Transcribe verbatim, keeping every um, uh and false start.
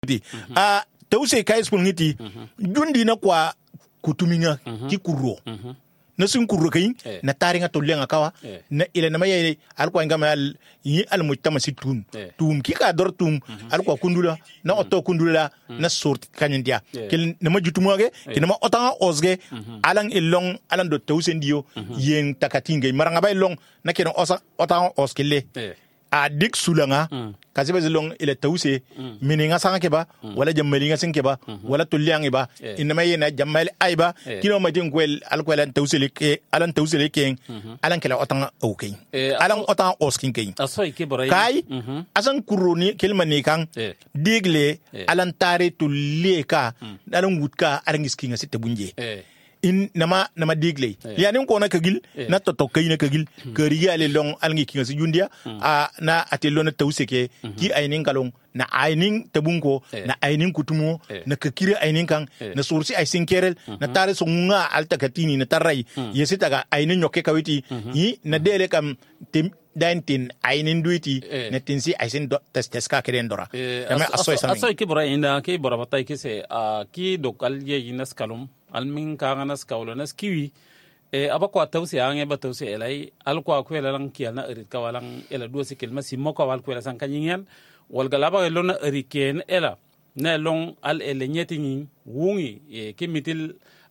a tause kai spungiti jundi na kwa kutuminga ki kurro na sun kurro kai na taringa tollenga kawa na ile na maye alko ngama al yi al mujtama situn tum ki ka dor tum alko kundula na otto kundula na sort kanyandia kel na majutumoge ki na ma otanga osge alang ilong alang do tause ndio yen takatinge maranga bay long na ki no osa otanga oskele a dik sulanga kasi bazilong ile tause mininga sanga keba wala jammalinga sinkeba wala tuliang iba inma yena jammal aiba kino majin kwel alkwel an tause ke alan tause le ken alan kala otanga okay alan otanga oskin ken kai asan kuroni kelma ne kan digle alan tare tuleka alan wutka alan iskinga sitte bunje in nama nama digle yani ko na kagil na toto kay na kagil kari ya le long alngi kinga si jundia a na atelo na tause ke ki ainin kalong na ainin tabunko na ainin kutumo na kakiri ainin kan na sursi ay sinkerel na tare so nga alta katini na taray yesita ga ainin nyoke kawiti yi na dele kam daintin ainin duiti na tinsi aisin tes tes ka kerendora kama asoy sami asoy ki bora inda ki bora batay ki se ki dokal ye yinas kalum almin kanga nas kawlo nas kiwi e abakwa tawsi ange ba tawsi elai alko akwela lang kiana erit kawalang ela duosi kelma simmo ko wal kwela san kanyen wal galaba lona eriken ela na long al elenyeti ni wungi e kimitil